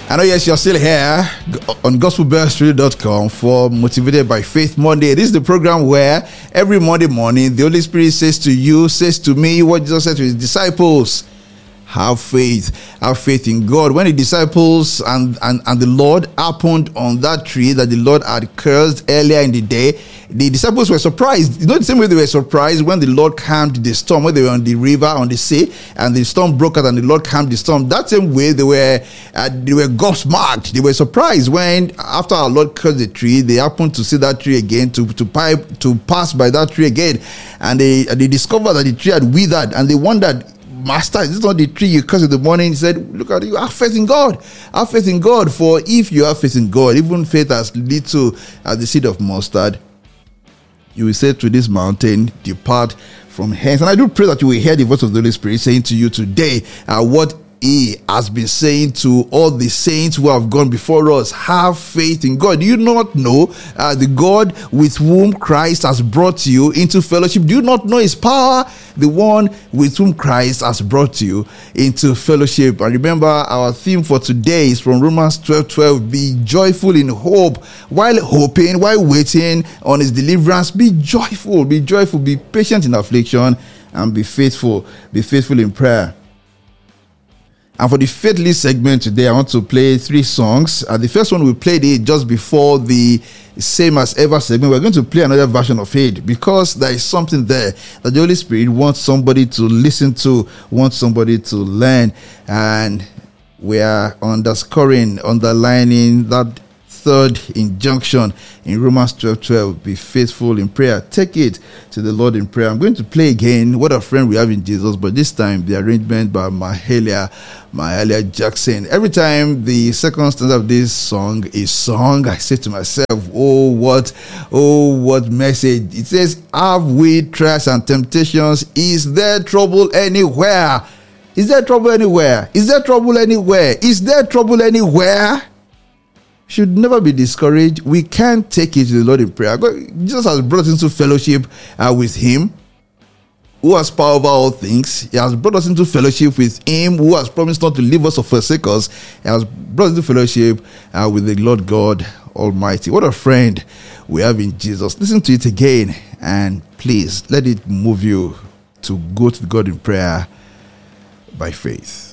I know, yes, you're still here on gospelbellsradio.com for Motivated by Faith Monday. This is the program where every Monday morning, the Holy Spirit says to you, says to me, what Jesus said to his disciples: have faith in God. When the disciples and the Lord happened on that tree that the Lord had cursed earlier in the day, the disciples were surprised. You know, the same way they were surprised when the Lord calmed the storm, when they were on the river, on the sea, and the storm broke out and the Lord calmed the storm. That same way they were gobsmacked. They were surprised when, after our Lord cursed the tree, they happened to see that tree again, to pass by that tree again, and they discovered that the tree had withered, and they wondered, Master, is this not the tree you cursed in the morning? He said, look at you, have faith in God. Have faith in God, for if you have faith in God, even faith as little as the seed of mustard, you will say to this mountain, depart from hence. And I do pray that you will hear the voice of the Holy Spirit saying to you today what he has been saying to all the saints who have gone before us. Have faith in God. Do you not know the God with whom Christ has brought you into fellowship? Do you not know his power? The one with whom Christ has brought you into fellowship. And remember, our theme for today is from Romans 12:12. Be joyful in hope. While hoping, while waiting on his deliverance, be joyful, be patient in affliction, and be faithful in prayer. And for the Faith List segment today, I want to play 3 songs. The first one we played it just before the Same As Ever segment. We're going to play another version of it because there is something there that the Holy Spirit wants somebody to listen to, wants somebody to learn. And we are underlining that third injunction in Romans 12:12. Be faithful in prayer. Take it to the Lord in prayer. I'm going to play again What a Friend We Have in Jesus, but this time the arrangement by Mahalia Jackson. Every time the second stanza of this song is sung, I say to myself, oh what message. It says, have we trials and temptations? Is there trouble anywhere? Is there trouble anywhere? Is there trouble anywhere? Is there trouble anywhere? Should never be discouraged. We can't take it to the Lord in prayer. God, Jesus has brought us into fellowship with him, who has power over all things. He has brought us into fellowship with him, who has promised not to leave us or forsake us. He has brought us into fellowship with the Lord God Almighty. What a friend we have in Jesus. Listen to it again, and please let it move you to go to God in prayer by faith.